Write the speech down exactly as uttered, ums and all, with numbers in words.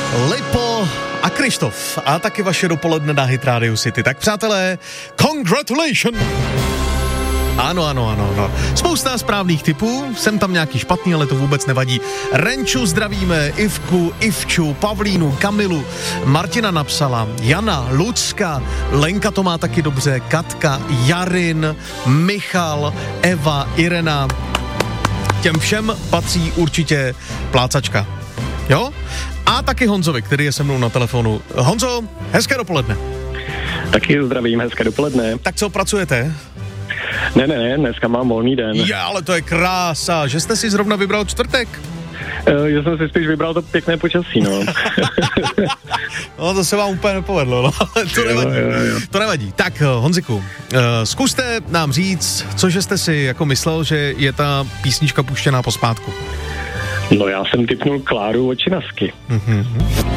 Lipo a Krištof a taky vaše dopoledne na Hit Radio City. Tak přátelé, congratulations! Ano, ano, ano, ano. Spousta správných typů, jsem tam nějaký špatný, ale to vůbec nevadí. Renču zdravíme, Ivku, Ivču, Pavlínu, Kamilu, Martina napsala, Jana, Lucka, Lenka to má taky dobře, Katka, Jarin, Michal, Eva, Irena. Těm všem patří určitě plácačka. Jo? A taky Honzovi, který je se mnou na telefonu. Honzo, hezké dopoledne. Taky zdravím, hezké dopoledne. Tak co, pracujete? Ne, ne, ne, dneska mám volný den. Já, ale to je krása, že jste si zrovna vybral čtvrtek. Uh, já jsem si spíš vybral to pěkné počasí, no. No, to se vám úplně nepovedlo, no, ale to nevadí. Jo, jo, jo. To nevadí. Tak, Honziku, uh, zkuste nám říct, cože jste si jako myslel, že je ta písnička puštěná pospátku. No, já jsem tipnul Kláru Očinasky. Mm-hmm.